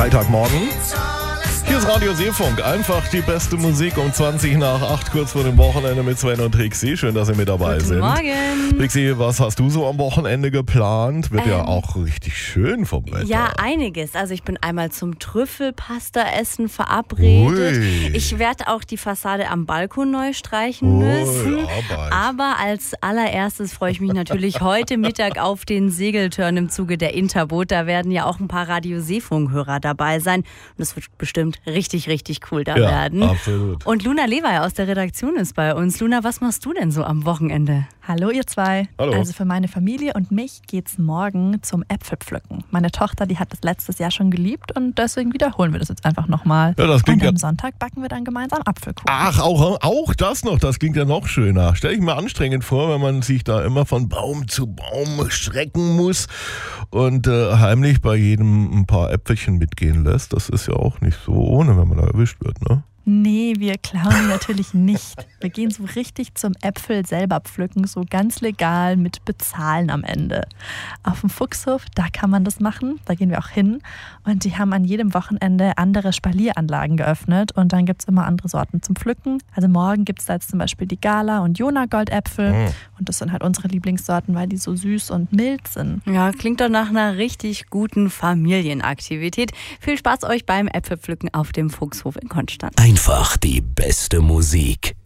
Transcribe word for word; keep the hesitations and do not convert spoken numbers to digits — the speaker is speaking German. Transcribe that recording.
Freitagmorgen. Hier ist Radio Seefunk. Einfach die beste Musik um zwanzig nach acht, kurz vor dem Wochenende mit Sven und Trixie. Schön, dass ihr mit dabei Guten sind. Morgen. Trixie, was hast du so am Wochenende geplant? Wird ähm, ja auch richtig schön vom Wetter. Ja, einiges. Also ich bin einmal zum Trüffelpasta-Essen verabredet. Ui. Ich werde auch die Fassade am Balkon neu streichen Ui, müssen. Arbeit. Aber als allererstes freue ich mich natürlich heute Mittag auf den Segeltörn im Zuge der Interboot. Da werden ja auch ein paar Radio Seefunk-Hörer dabei sein. Und das wird bestimmt richtig, richtig cool da Ja, werden. absolut. Und Luna Lewy aus der Redaktion ist bei uns. Luna, was machst du denn so am Wochenende? Hallo ihr zwei. Hallo. Also für meine Familie und mich geht's morgen zum Äpfelpflücken. Meine Tochter, die hat das letztes Jahr schon geliebt und deswegen wiederholen wir das jetzt einfach nochmal. Ja, das klingt und am ja- Sonntag backen wir dann gemeinsam Apfelkuchen. Ach, auch, auch das noch, das klingt ja noch schöner. Stell ich mir anstrengend vor, wenn man sich da immer von Baum zu Baum strecken muss und äh, heimlich bei jedem ein paar Äpfelchen mitgehen lässt. Das ist ja auch nicht so ohne, wenn man da erwischt wird, ne? Nee, wir klauen die natürlich nicht. Wir gehen so richtig zum Äpfel selber pflücken, so ganz legal mit Bezahlen am Ende. Auf dem Fuchshof, da kann man das machen, da gehen wir auch hin. Und die haben an jedem Wochenende andere Spalieranlagen geöffnet und dann gibt es immer andere Sorten zum Pflücken. Also morgen gibt es da jetzt zum Beispiel die Gala- und Jona-Goldäpfel. Mhm. Und das sind halt unsere Lieblingssorten, weil die so süß und mild sind. Ja, klingt doch nach einer richtig guten Familienaktivität. Viel Spaß euch beim Äpfelpflücken auf dem Fuchshof in Konstanz. Einfach die beste Musik.